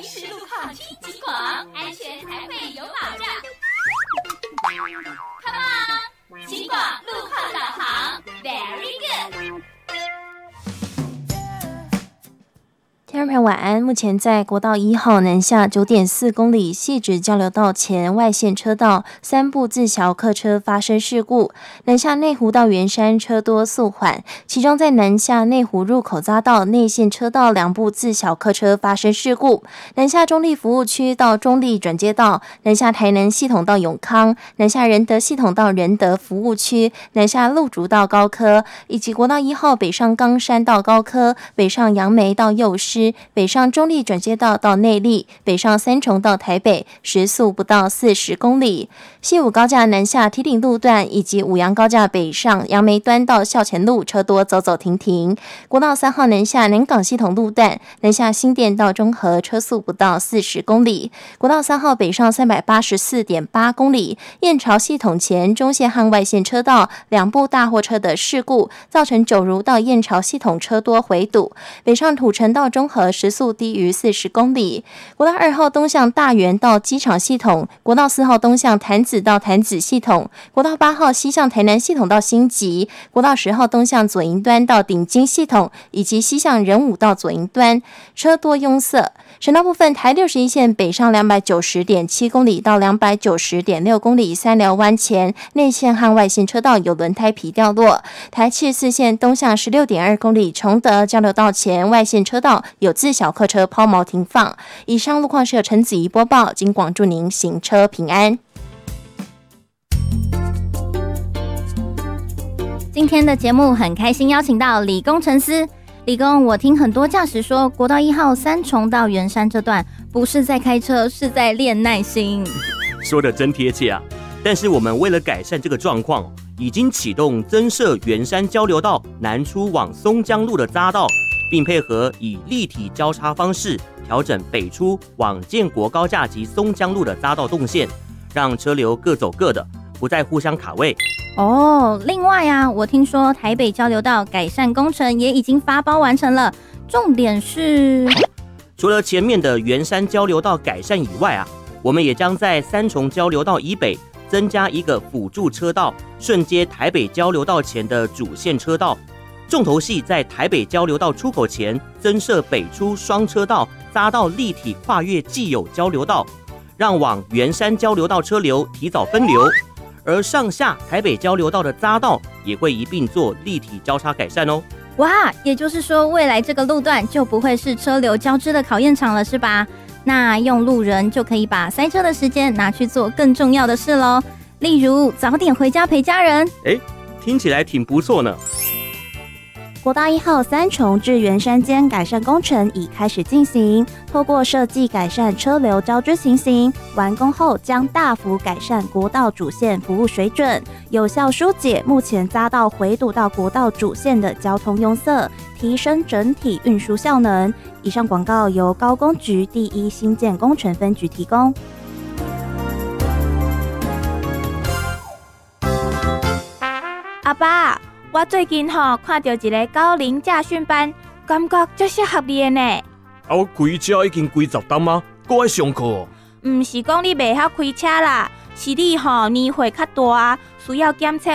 实路况听警广，安全才会有保障。Come on， 警广路况导航 ，Very good。 听众朋友晚安，目前在国道1号南下 9.4 公里汐止交流道前外线车道3部自小客车发生事故，南下内湖到圆山车多速缓，其中在南下内湖入口匝道内线车道2部自小客车发生事故，南下中立服务区到中立转接道，南下台南系统到永康，南下仁德系统到仁德服务区，南下鹿竹到高科，以及国道1号北上冈山到高科，北上杨梅到幼师，北上中立转接道到内壢，北上三重到台北，时速不到40公里。西武高架南下梯顶路段以及五杨高架北上杨梅端到校前路车多走走停停。国道3号南下南港系统路段，南下新店到中和车速不到40公里。国道3号北上 384.8 公里，燕巢系统前中线和外线车道2部大货车的事故，造成九如到燕巢系统车多回堵。北上土城到中和时速低于40公里。国道2号东向大园到机场系统，国道4号东向潭子到潭子系统，国道8号西向台南系统到新集，国道10号东向左营端到顶金系统，以及西向仁武到左营端，车多拥塞。省道部分，台61线北上 290.7 公里到 290.6 公里三寮湾前内线和外线车道有轮胎皮掉落。台74线东向 16.2 公里崇德交流道前外线车道有自小客车抛锚停放。以上路况是由陈子怡播报，警广祝您行车平安。 今天的节目很开心邀请到李工程师。李工，我听很多驾驶说，国道1号三重到圆山这段不是在开车，是在练耐心。 说得真贴切啊！但是我们为了改善这个状况，已经启动增设圆山交流道南出往松江路的匝道，并配合以立体交叉方式调整北出往建国高架及松江路的匝道动线，让车流各走各的，不再互相卡位。 另外啊，我听说台北交流道改善工程也已经发包完成了，重点是， 除了前面的圆山交流道改善以外啊，我们也将在三重交流道以北增加一个辅助车道，顺接台北交流道前的主线车道。重头戏在台北交流道出口前增设北出双车道，匝道立体跨越既有交流道，让往圆山交流道车流提早分流。而上下台北交流道的匝道也会一并做立体交叉改善哦。 哇，也就是说未来这个路段就不会是车流交织的考验场了，是吧？那用路人就可以把塞车的时间拿去做更重要的事咯，例如早点回家陪家人。 听起来挺不错呢。 国道1号三重至圆山间改善工程已开始进行，透过设计改善车流交织情形，完工后将大幅改善国道主线服务水准，有效疏解目前匝道回堵到国道主线的交通拥塞，提升整体运输效能。以上广告由高工局第1新建工程分局提供。 阿爸，我最近看到一个高龄驾训班，感觉足适合你的呢。 我开车已经几十担啊，还要上课哦。 唔是讲你袂晓开车啦，是你年岁较大，需要检测